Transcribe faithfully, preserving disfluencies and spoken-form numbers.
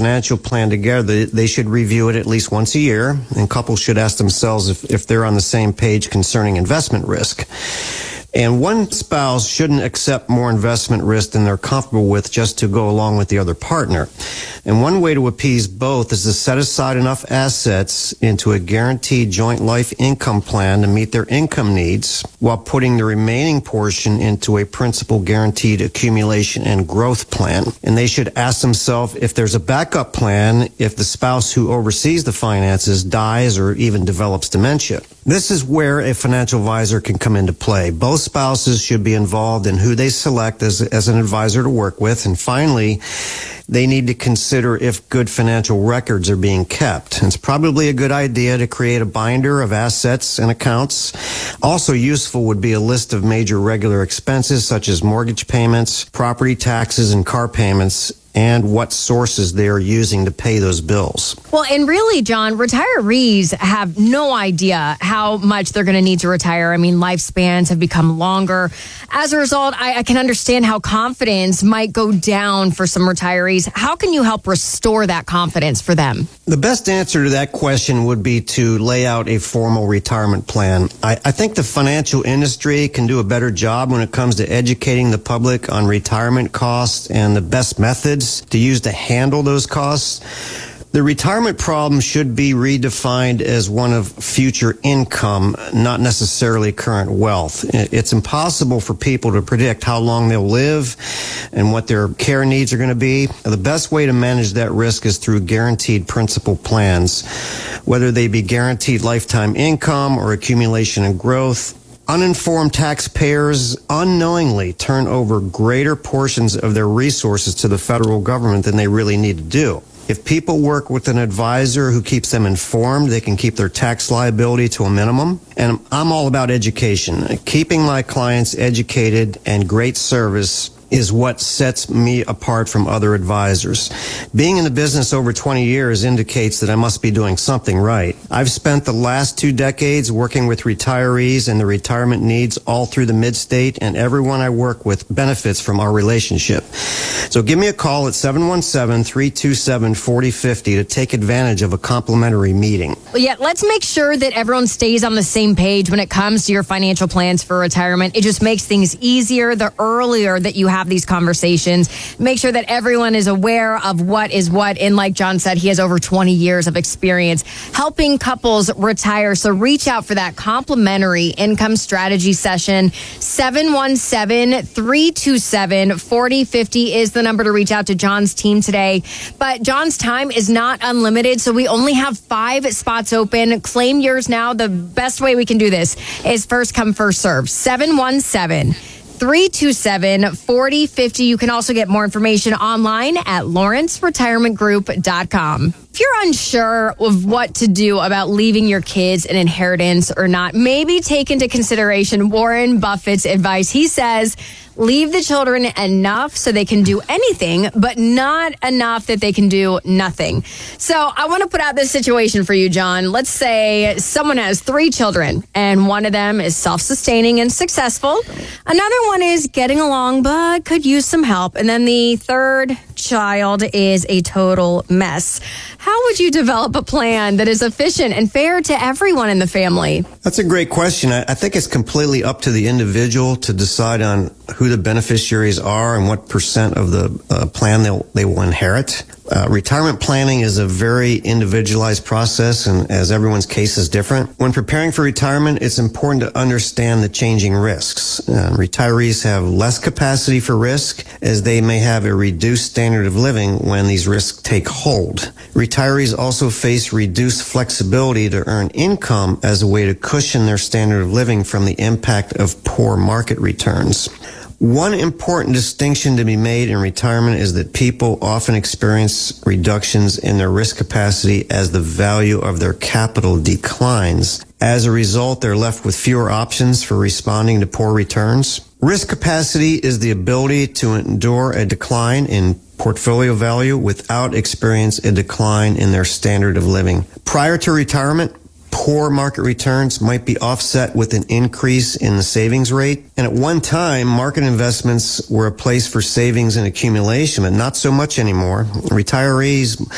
financial plan together, they should review it at least once a year, and couples should ask themselves if, if they're on the same page concerning investment risk. And one spouse shouldn't accept more investment risk than they're comfortable with just to go along with the other partner. And one way to appease both is to set aside enough assets into a guaranteed joint life income plan to meet their income needs while putting the remaining portion into a principal guaranteed accumulation and growth plan. And they should ask themselves if there's a backup plan if the spouse who oversees the finances dies or even develops dementia. This is where a financial advisor can come into play. Both spouses should be involved in who they select as, as an advisor to work with. And finally, they need to consider if good financial records are being kept. It's probably a good idea to create a binder of assets and accounts. Also useful would be a list of major regular expenses such as mortgage payments, property taxes, and car payments, and what sources they are using to pay those bills. Well, and really, John, retirees have no idea how much they're going to need to retire. I mean, lifespans have become longer. As a result, I, I can understand how confidence might go down for some retirees. How can you help restore that confidence for them? The best answer to that question would be to lay out a formal retirement plan. I, I think the financial industry can do a better job when it comes to educating the public on retirement costs and the best methods to use to handle those costs. The retirement problem should be redefined as one of future income, not necessarily current wealth. It's impossible for people to predict how long they'll live and what their care needs are going to be. The best way to manage that risk is through guaranteed principal plans, whether they be guaranteed lifetime income or accumulation and growth. Uninformed taxpayers unknowingly turn over greater portions of their resources to the federal government than they really need to do. If people work with an advisor who keeps them informed, they can keep their tax liability to a minimum. And I'm all about education. Keeping my clients educated and great service is what sets me apart from other advisors. Being in the business over twenty years indicates that I must be doing something right. I've spent the last two decades working with retirees and their retirement needs all through the mid-state, and everyone I work with benefits from our relationship. So give me a call at seven one seven, three two seven, four zero five zero to take advantage of a complimentary meeting. Well, yeah, let's make sure that everyone stays on the same page when it comes to your financial plans for retirement. It just makes things easier the earlier that you have these conversations. Make sure that everyone is aware of what is what. And like John said, he has over twenty years of experience helping couples retire. So reach out for that complimentary income strategy session. seven one seven, three two seven, four zero five zero is the number to reach out to John's team today. But John's time is not unlimited, so we only have five spots open. Claim yours now. The best way we can do this is first come, first serve. seven one seven, three two seven, four zero five zero. You can also get more information online at lawrence retirement group dot com. If you're unsure of what to do about leaving your kids an inheritance or not, maybe take into consideration Warren Buffett's advice. He says, leave the children enough so they can do anything, but not enough that they can do nothing. So I want to put out this situation for you, John. Let's say someone has three children and one of them is self-sustaining and successful. Another one is getting along but could use some help. And then the third child is a total mess. How would you develop a plan that is efficient and fair to everyone in the family? That's a great question. I, I think it's completely up to the individual to decide on who the beneficiaries are and what percent of the uh, plan they'll, they will inherit. Uh, retirement planning is a very individualized process, and as everyone's case is different. When preparing for retirement, it's important to understand the changing risks. Uh, retirees have less capacity for risk, as they may have a reduced standard of living when these risks take hold. Retirees also face reduced flexibility to earn income as a way to cushion their standard of living from the impact of poor market returns. One important distinction to be made in retirement is that people often experience reductions in their risk capacity as the value of their capital declines. As a result, they're left with fewer options for responding to poor returns. Risk capacity is the ability to endure a decline in portfolio value without experiencing a decline in their standard of living. Prior to retirement, poor market returns might be offset with an increase in the savings rate. And at one time, market investments were a place for savings and accumulation, but not so much anymore. Retirees